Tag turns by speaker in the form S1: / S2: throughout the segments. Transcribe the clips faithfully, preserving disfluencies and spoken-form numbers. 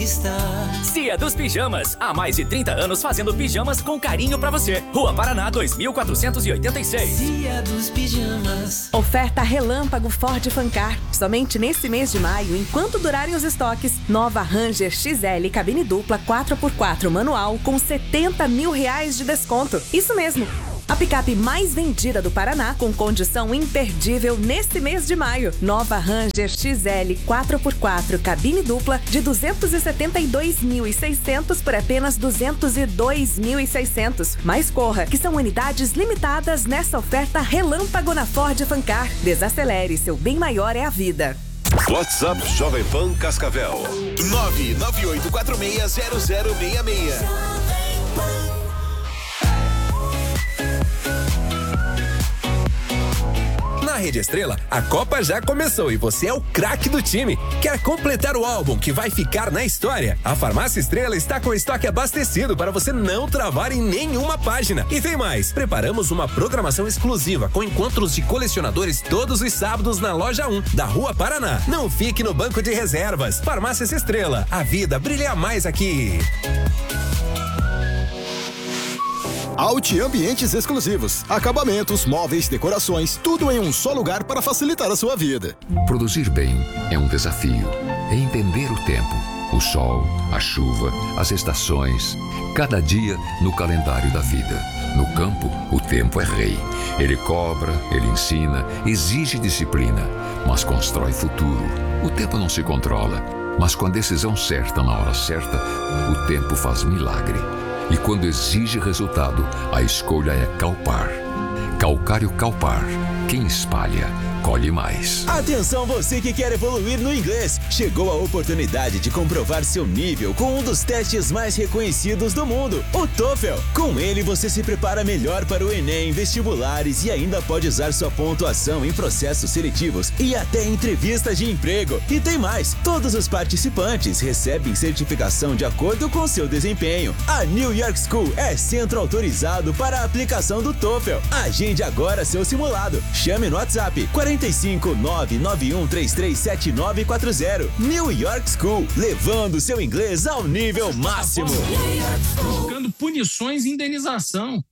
S1: está.
S2: Cia dos Pijamas, há mais de trinta anos fazendo pijamas com carinho pra você. Rua Paraná dois mil quatrocentos e oitenta e seis.
S1: Cia dos Pijamas.
S3: Oferta Relâmpago Ford Fancar. Somente nesse mês de maio, enquanto durarem os estoques, nova Ranger X L cabine dupla quatro por quatro manual com setenta mil reais de desconto. Isso mesmo. A picape mais vendida do Paraná, com condição imperdível neste mês de maio. Nova Ranger X L quatro por quatro cabine dupla de duzentos e setenta e dois mil e seiscentos por apenas duzentos e dois mil e seiscentos. Mas corra, que são unidades limitadas nessa oferta relâmpago na Ford Fancar. Desacelere, seu bem maior é a vida.
S4: WhatsApp Jovem Pan Cascavel.
S5: nove nove oito quatro seis zero zero seis seis.
S6: Na Rede Estrela, a Copa já começou e você é o craque do time. Quer completar o álbum que vai ficar na história? A Farmácia Estrela está com estoque abastecido para você não travar em nenhuma página. E tem mais, preparamos uma programação exclusiva com encontros de colecionadores todos os sábados na Loja um, da Rua Paraná. Não fique no banco de reservas. Farmácia Estrela, a vida brilha mais aqui.
S7: Alt Ambientes Exclusivos. Acabamentos, móveis, decorações, tudo em um só lugar para facilitar a sua vida.
S8: Produzir bem é um desafio. É entender o tempo, o sol, a chuva, as estações, cada dia no calendário da vida. No campo, o tempo é rei. Ele cobra, ele ensina, exige disciplina, mas constrói futuro. O tempo não se controla, mas com a decisão certa na hora certa, o tempo faz milagre. E quando exige resultado, a escolha é Calpar. Calcário Calpar. Quem espalha, colhe mais.
S5: Atenção você que quer evoluir no inglês. Chegou a oportunidade de comprovar seu nível com um dos testes mais reconhecidos do mundo, o TOEFL. Com ele você se prepara melhor para o Enem, vestibulares e ainda pode usar sua pontuação em processos seletivos e até entrevistas de emprego. E tem mais, todos os participantes recebem certificação de acordo com seu desempenho. A New York School é centro autorizado para a aplicação do TOEFL. Agende agora seu simulado. Chame no WhatsApp quarenta e cinco, nove nove um três três sete nove quatro zero. New York School, levando seu inglês ao nível máximo.
S9: Buscando punições e indenização.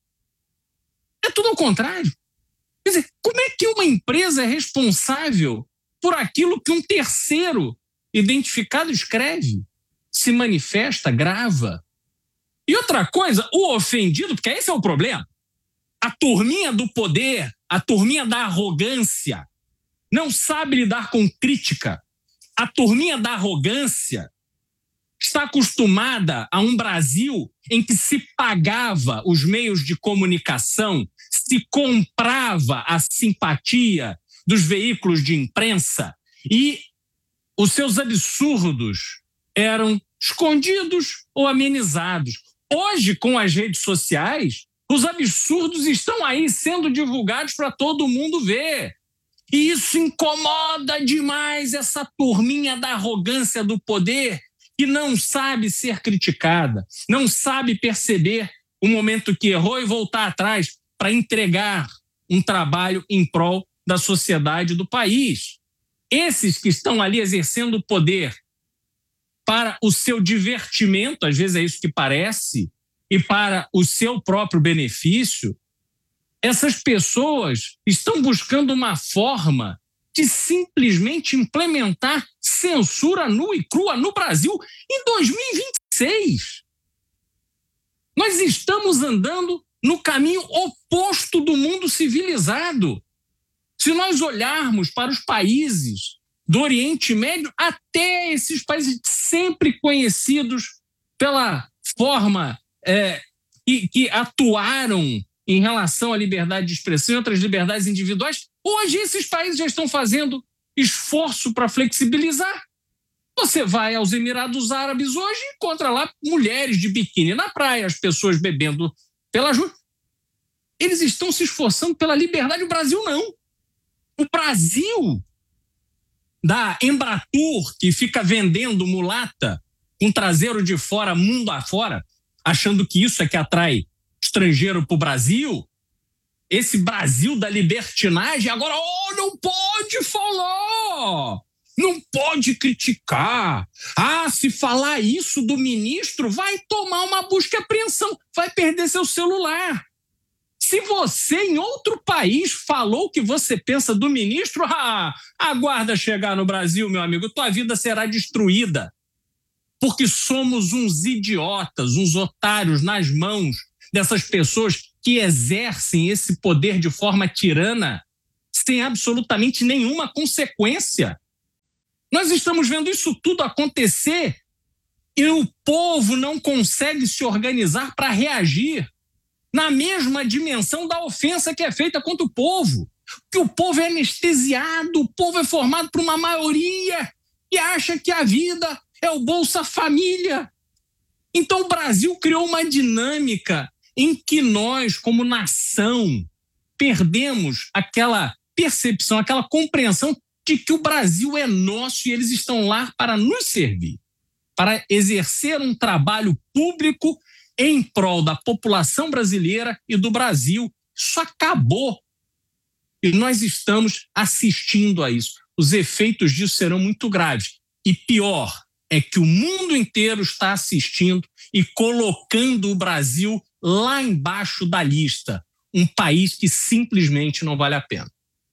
S9: É tudo ao contrário. Quer dizer, como é que uma empresa é responsável por aquilo que um terceiro identificado escreve, se manifesta, grava? E outra coisa, o ofendido, porque esse é o problema, a turminha do poder, a turminha da arrogância, não sabe lidar com crítica. A turminha da arrogância está acostumada a um Brasil em que se pagava os meios de comunicação, se comprava a simpatia dos veículos de imprensa e os seus absurdos eram escondidos ou amenizados. Hoje, com as redes sociais, os absurdos estão aí sendo divulgados para todo mundo ver. E isso incomoda demais essa turminha da arrogância do poder que não sabe ser criticada, não sabe perceber o momento que errou e voltar atrás para entregar um trabalho em prol da sociedade do país. Esses que estão ali exercendo o poder para o seu divertimento, às vezes é isso que parece, e para o seu próprio benefício, essas pessoas estão buscando uma forma de simplesmente implementar censura nua e crua no Brasil em dois mil e vinte e seis. Nós estamos andando no caminho oposto do mundo civilizado. Se nós olharmos para os países do Oriente Médio, até esses países sempre conhecidos pela forma é, que, que atuaram em relação à liberdade de expressão e outras liberdades individuais, hoje esses países já estão fazendo esforço para flexibilizar. Você vai aos Emirados Árabes hoje e encontra lá mulheres de biquíni na praia, as pessoas bebendo pela rua. Eles estão se esforçando pela liberdade, o Brasil não. O Brasil, da Embratur, que fica vendendo mulata com traseiro de fora, mundo afora, achando que isso é que atrai estrangeiro para o Brasil, esse Brasil da libertinagem, agora, oh, não pode falar, Não pode criticar. Ah, se falar isso do ministro, vai tomar uma busca e apreensão, vai perder seu celular. Se você, em outro país, falou o que você pensa do ministro, ah, aguarda chegar no Brasil, meu amigo, tua vida será destruída. Porque somos uns idiotas, uns otários nas mãos dessas pessoas que exercem esse poder de forma tirana, sem absolutamente nenhuma consequência. Nós estamos vendo isso tudo acontecer e o povo não consegue se organizar para reagir na mesma dimensão da ofensa que é feita contra o povo. Porque o povo é anestesiado, o povo é formado por uma maioria que acha que a vida é o Bolsa Família. Então o Brasil criou uma dinâmica em que nós, como nação, perdemos aquela percepção, aquela compreensão de que o Brasil é nosso e eles estão lá para nos servir, para exercer um trabalho público em prol da população brasileira e do Brasil. Isso acabou. E nós estamos assistindo a isso. Os efeitos disso serão muito graves. E pior é que o mundo inteiro está assistindo e colocando o Brasil lá embaixo da lista. Um país que simplesmente não vale a pena.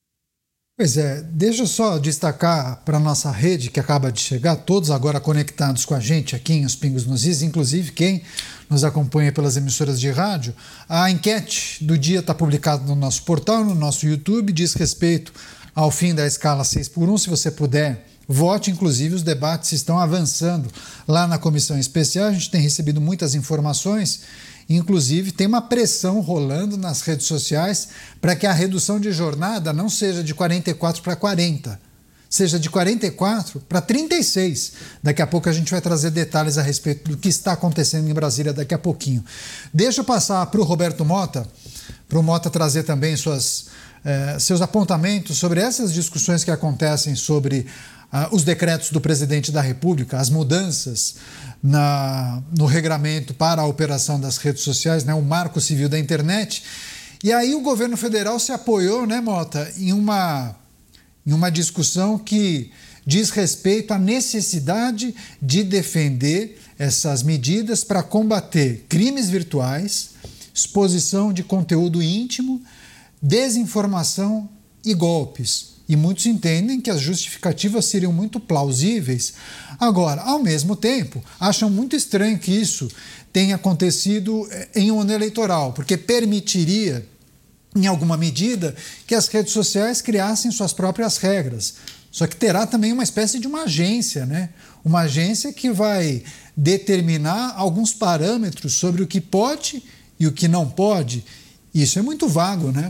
S10: Pois é, deixa eu só destacar para a nossa rede que acaba de chegar, todos agora conectados com a gente aqui em Os Pingos nos Is, inclusive quem nos acompanha pelas emissoras de rádio. A enquete do dia está publicada no nosso portal, no nosso YouTube, diz respeito ao fim da escala seis por um. Se você puder, vote. Inclusive os debates estão avançando lá na comissão especial, a gente tem recebido muitas informações. Inclusive, tem uma pressão rolando nas redes sociais para que a redução de jornada não seja de quarenta e quatro para quarenta, seja de quarenta e quatro para trinta e seis. Daqui a pouco a gente vai trazer detalhes a respeito do que está acontecendo em Brasília daqui a pouquinho. Deixa eu passar para o Roberto Mota, para o Mota trazer também suas, eh, seus apontamentos sobre essas discussões que acontecem sobre ah, os decretos do presidente da República, as mudanças Na, no regramento para a operação das redes sociais, né, o Marco Civil da Internet. E aí o governo federal se apoiou, né, Mota, em uma, em uma discussão que diz respeito à necessidade de defender essas medidas para combater crimes virtuais, exposição de conteúdo íntimo, desinformação e golpes. E muitos entendem que as justificativas seriam muito plausíveis. Agora, ao mesmo tempo, acham muito estranho que isso tenha acontecido em um ano eleitoral, porque permitiria, em alguma medida, que as redes sociais criassem suas próprias regras. Só que terá também uma espécie de uma agência, né? Uma agência que vai determinar alguns parâmetros sobre o que pode e o que não pode. Isso é muito vago, né?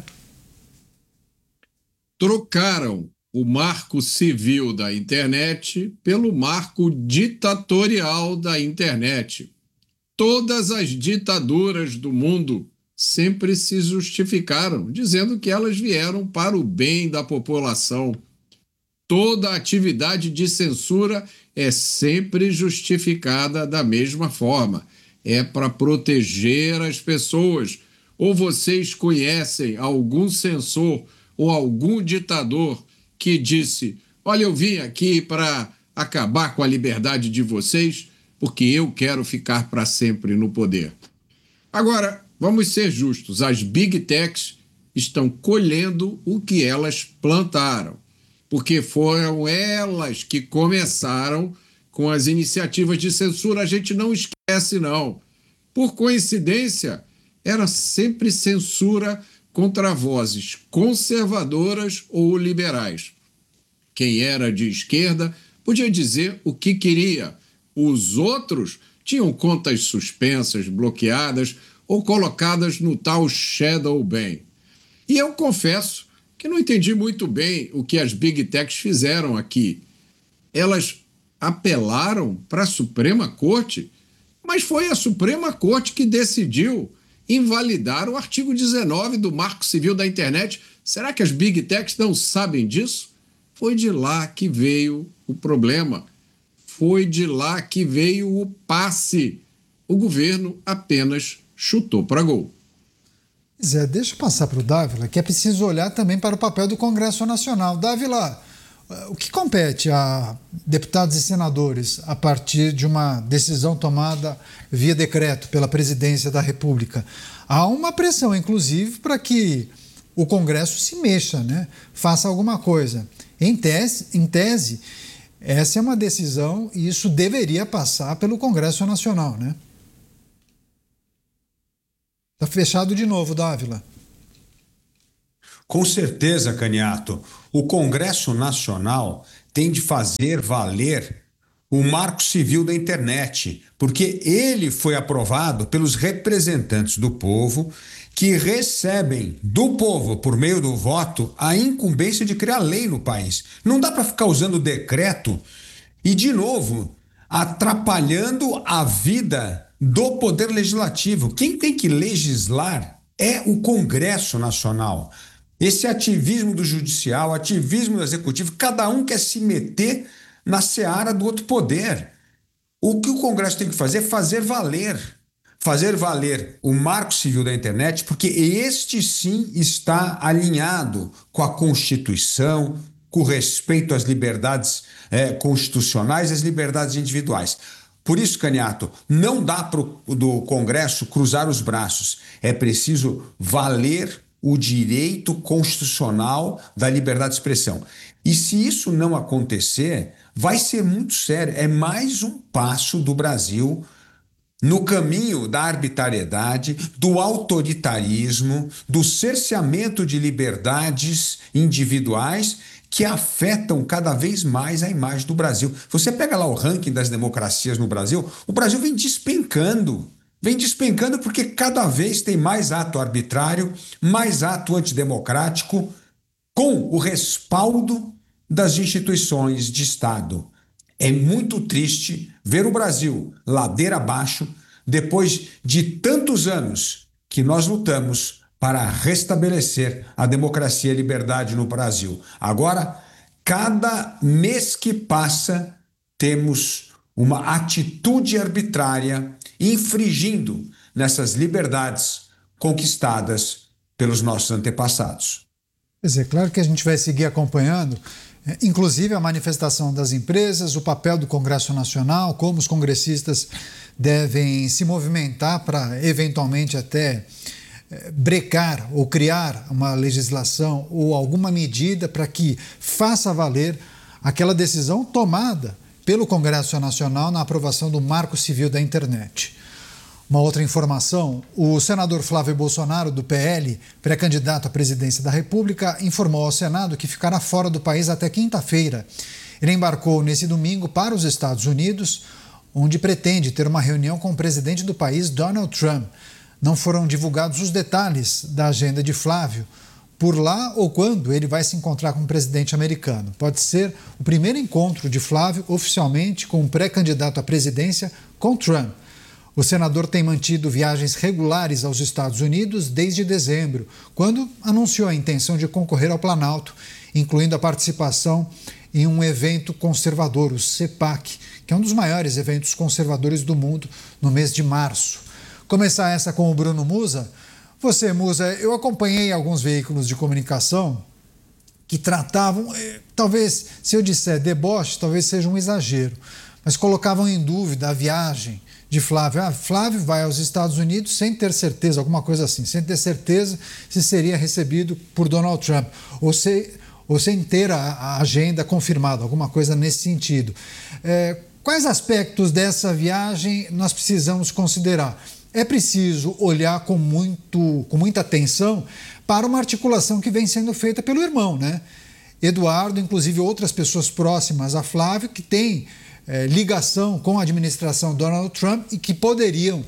S11: Trocaram o marco civil da internet pelo marco ditatorial da internet. Todas as ditaduras do mundo sempre se justificaram, dizendo que elas vieram para o bem da população. Toda atividade de censura é sempre justificada da mesma forma. É para proteger as pessoas. Ou vocês conhecem algum censor ou algum ditador que disse: olha, eu vim aqui para acabar com a liberdade de vocês porque eu quero ficar para sempre no poder. Agora, vamos ser justos, as Big Techs estão colhendo o que elas plantaram, porque foram elas que começaram com as iniciativas de censura. A gente não esquece, não. Por coincidência, era sempre censura contra vozes conservadoras ou liberais. Quem era de esquerda podia dizer o que queria. Os outros tinham contas suspensas, bloqueadas ou colocadas no tal shadow ban. E eu confesso que não entendi muito bem o que as Big Techs fizeram aqui. Elas apelaram para a Suprema Corte, mas foi a Suprema Corte que decidiu invalidar o artigo dezenove do Marco Civil da Internet. Será que as Big Techs não sabem disso? Foi de lá que veio o problema. Foi de lá que veio o passe. O governo apenas chutou para gol.
S10: Zé, deixa eu passar para o Dávila, que é preciso olhar também para o papel do Congresso Nacional. Dávila, O que compete a deputados e senadores a partir de uma decisão tomada via decreto pela Presidência da República? Há uma pressão, inclusive, para que o Congresso se mexa, né? Faça alguma coisa. Em tese, em tese, essa é uma decisão e isso deveria passar pelo Congresso Nacional, né? Está fechado de novo, Dávila.
S12: Com certeza, Caniato. O Congresso Nacional tem de fazer valer o Marco Civil da Internet, porque ele foi aprovado pelos representantes do povo que recebem do povo, por meio do voto, a incumbência de criar lei no país. Não dá para ficar usando decreto e, de novo, atrapalhando a vida do Poder Legislativo. Quem tem que legislar é o Congresso Nacional. Esse ativismo do judicial, ativismo do executivo, cada um quer se meter na seara do outro poder. O que o Congresso tem que fazer é fazer valer. Fazer valer o Marco Civil da Internet, porque este sim está alinhado com a Constituição, com respeito às liberdades é, constitucionais e às liberdades individuais. Por isso, Caniato, não dá para o Congresso cruzar os braços. É preciso valer o direito constitucional da liberdade de expressão. E se isso não acontecer, vai ser muito sério. É mais um passo do Brasil no caminho da arbitrariedade, do autoritarismo, do cerceamento de liberdades individuais que afetam cada vez mais a imagem do Brasil. Você pega lá o ranking das democracias no Brasil, o Brasil vem despencando. Vem despencando porque cada vez tem mais ato arbitrário, mais ato antidemocrático, com o respaldo das instituições de Estado. É muito triste ver o Brasil ladeira abaixo, depois de tantos anos que nós lutamos para restabelecer a democracia e a liberdade no Brasil. Agora, cada mês que passa, temos uma atitude arbitrária infringindo nessas liberdades conquistadas pelos nossos antepassados.
S10: Quer dizer, claro que a gente vai seguir acompanhando, inclusive a manifestação das empresas, o papel do Congresso Nacional, como os congressistas devem se movimentar para, eventualmente, até brecar ou criar uma legislação ou alguma medida para que faça valer aquela decisão tomada pelo Congresso Nacional na aprovação do Marco Civil da Internet. Uma outra informação, o senador Flávio Bolsonaro, do P L, pré-candidato à presidência da República, informou ao Senado que ficará fora do país até quinta-feira. Ele embarcou nesse domingo para os Estados Unidos, onde pretende ter uma reunião com o presidente do país, Donald Trump. Não foram divulgados os detalhes da agenda de Flávio, por lá ou quando ele vai se encontrar com o presidente americano. Pode ser o primeiro encontro de Flávio oficialmente com um pré-candidato à presidência com Trump. O senador tem mantido viagens regulares aos Estados Unidos desde dezembro, quando anunciou a intenção de concorrer ao Planalto, incluindo a participação em um evento conservador, o CEPAC, que é um dos maiores eventos conservadores do mundo, no mês de março. Começar essa com o Bruno Musa. Você, Musa, eu acompanhei alguns veículos de comunicação que tratavam, talvez, se eu disser deboche, talvez seja um exagero, mas colocavam em dúvida a viagem de Flávio. Ah, Flávio vai aos Estados Unidos sem ter certeza, alguma coisa assim, sem ter certeza se seria recebido por Donald Trump, ou, se, ou sem ter a, a agenda confirmada, alguma coisa nesse sentido. É, quais aspectos dessa viagem nós precisamos considerar? É preciso olhar com, muito, com muita atenção para uma articulação que vem sendo feita pelo irmão, né? Eduardo, inclusive outras pessoas próximas a Flávio, que têm é, ligação com a administração Donald Trump e que poderiam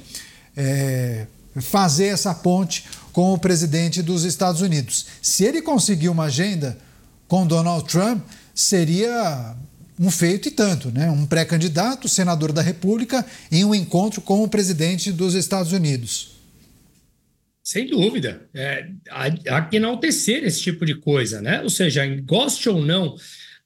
S10: é, fazer essa ponte com o presidente dos Estados Unidos. Se ele conseguir uma agenda com Donald Trump, seria um feito e tanto, né? Um pré-candidato, senador da República, em um encontro com o presidente dos Estados Unidos.
S13: Sem dúvida. É, há, há que enaltecer esse tipo de coisa, né? Ou seja, goste ou não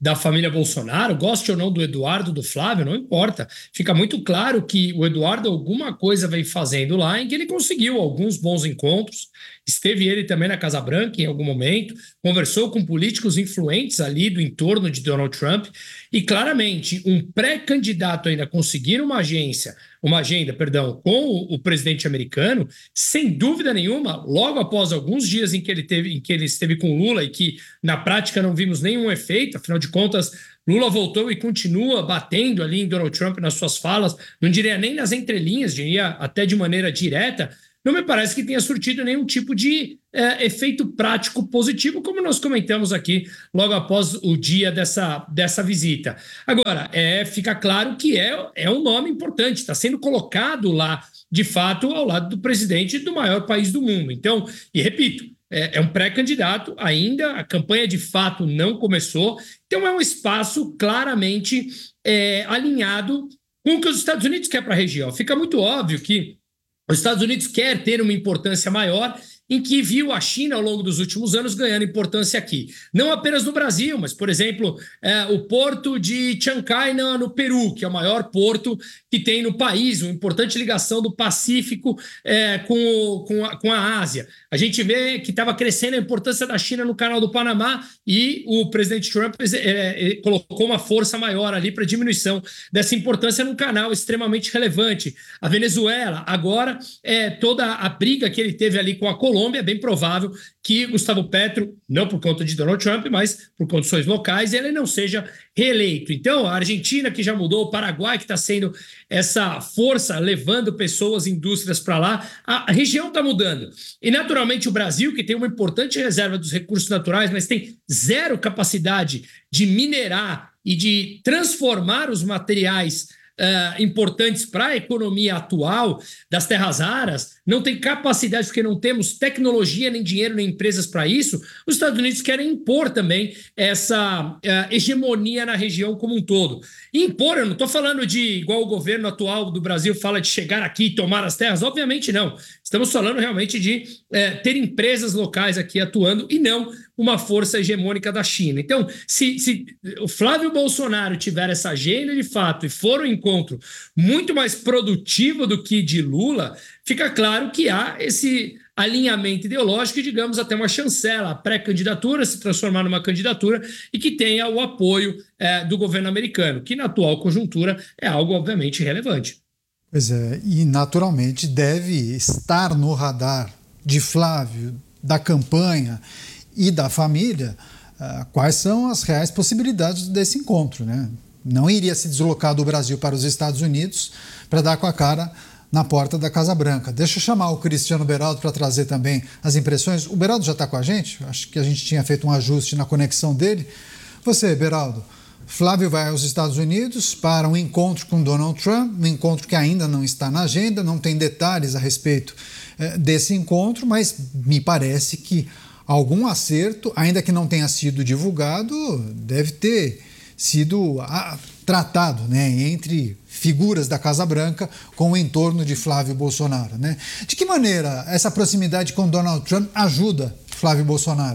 S13: da família Bolsonaro, goste ou não do Eduardo, do Flávio, não importa. Fica muito claro que o Eduardo alguma coisa vem fazendo lá em que ele conseguiu alguns bons encontros. Esteve ele também na Casa Branca em algum momento, conversou com políticos influentes ali do entorno de Donald Trump e claramente um pré-candidato ainda conseguir uma agência, uma agenda, perdão, com o, o presidente americano, sem dúvida nenhuma, logo após alguns dias em que ele teve, em que ele esteve com Lula e que na prática não vimos nenhum efeito, afinal de contas, Lula voltou e continua batendo ali em Donald Trump nas suas falas, não diria nem nas entrelinhas, diria até de maneira direta. Não me parece que tenha surtido nenhum tipo de é, efeito prático positivo, como nós comentamos aqui logo após o dia dessa, dessa visita. Agora, é, fica claro que é, é um nome importante, está sendo colocado lá, de fato, ao lado do presidente do maior país do mundo. Então, e repito, é, é um pré-candidato ainda, a campanha de fato não começou, então é um espaço claramente é, alinhado com o que os Estados Unidos querem para a região. Fica muito óbvio que os Estados Unidos quer ter uma importância maior em que viu a China, ao longo dos últimos anos, ganhando importância aqui. Não apenas no Brasil, mas, por exemplo, é, o porto de Chancay, no, no Peru, que é o maior porto que tem no país, uma importante ligação do Pacífico é, com, com, a, com a Ásia. A gente vê que estava crescendo a importância da China no Canal do Panamá e o presidente Trump é, é, colocou uma força maior ali para diminuição dessa importância num canal extremamente relevante. A Venezuela, agora, é, toda a briga que ele teve ali com a Colômbia, é bem provável que Gustavo Petro, não por conta de Donald Trump, mas por condições locais, ele não seja reeleito. Então, a Argentina, que já mudou, o Paraguai, que está sendo essa força levando pessoas, indústrias para lá, a região está mudando. E, naturalmente, o Brasil, que tem uma importante reserva dos recursos naturais, mas tem zero capacidade de minerar e de transformar os materiais Uh, importantes para a economia atual das terras raras, não tem capacidade, porque não temos tecnologia, nem dinheiro, nem empresas para isso. Os Estados Unidos querem impor também essa uh, hegemonia na região como um todo. E impor, eu não estou falando de, igual o governo atual do Brasil fala, de chegar aqui e tomar as terras, obviamente não. Estamos falando realmente de uh, ter empresas locais aqui atuando e não uma força hegemônica da China. Então, se, se o Flávio Bolsonaro tiver essa agenda de fato e for um encontro muito mais produtivo do que de Lula, fica claro que há esse alinhamento ideológico e, digamos, até uma chancela, a pré-candidatura se transformar numa candidatura e que tenha o apoio é, do governo americano, que na atual conjuntura é algo, obviamente, relevante.
S10: Pois é, e naturalmente deve estar no radar de Flávio, da campanha e da família, uh, quais são as reais possibilidades desse encontro, né? Não iria se deslocar do Brasil para os Estados Unidos para dar com a cara na porta da Casa Branca. Deixa eu chamar o Cristiano Beraldo para trazer também as impressões. O Beraldo já está com a gente? Acho que a gente tinha feito um ajuste na conexão dele. Você, Beraldo, Flávio vai aos Estados Unidos para um encontro com Donald Trump, um encontro que ainda não está na agenda, não tem detalhes a respeito eh, desse encontro, mas me parece que algum acerto, ainda que não tenha sido divulgado, deve ter sido ah, tratado, né, entre figuras da Casa Branca com o entorno de Flávio Bolsonaro, né? De que maneira essa proximidade com Donald Trump ajuda Flávio Bolsonaro?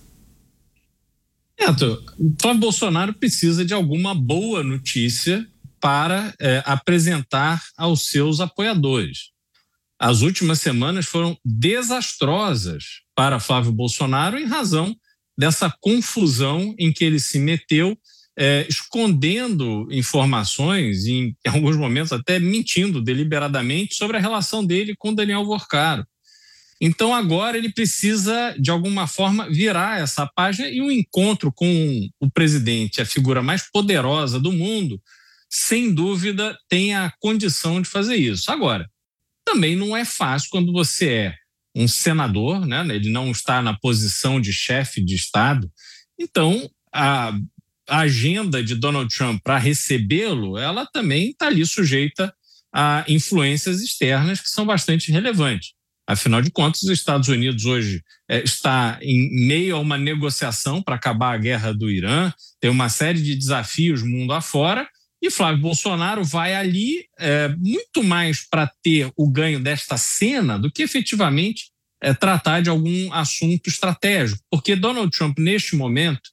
S9: Neto, Flávio Bolsonaro precisa de alguma boa notícia para é, apresentar aos seus apoiadores. As últimas semanas foram desastrosas para Flávio Bolsonaro em razão dessa confusão em que ele se meteu, é, escondendo informações, em, em alguns momentos até mentindo deliberadamente sobre a relação dele com Daniel Vorcaro. Então agora ele precisa, de alguma forma, virar essa página e um encontro com o presidente, a figura mais poderosa do mundo, sem dúvida tem a condição de fazer isso. Agora, também não é fácil quando você é um senador, né? Ele não está na posição de chefe de Estado. Então, a, a agenda de Donald Trump para recebê-lo, ela também está ali sujeita a influências externas que são bastante relevantes. Afinal de contas, os Estados Unidos hoje é, está em meio a uma negociação para acabar a guerra do Irã, tem uma série de desafios mundo afora, e Flávio Bolsonaro vai ali é, muito mais para ter o ganho desta cena do que efetivamente é, tratar de algum assunto estratégico. Porque Donald Trump, neste momento,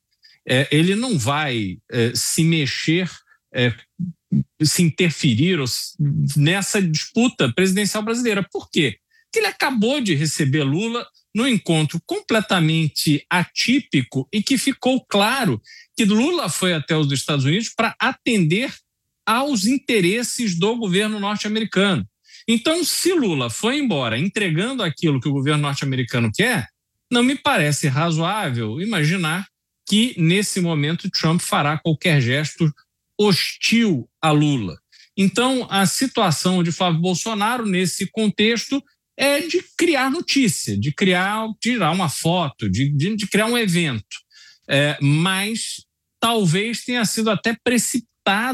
S9: é, ele não vai é, se mexer, é, se interferir nessa disputa presidencial brasileira. Por quê? Porque ele acabou de receber Lula num encontro completamente atípico e que ficou claro que Lula foi até os Estados Unidos para atender aos interesses do governo norte-americano. Então, se Lula foi embora entregando aquilo que o governo norte-americano quer, não me parece razoável imaginar que, nesse momento, Trump fará qualquer gesto hostil a Lula. Então, a situação de Flávio Bolsonaro, nesse contexto, é de criar notícia, de criar, tirar uma foto, de, de, de criar um evento. É, mas talvez tenha sido até precipitado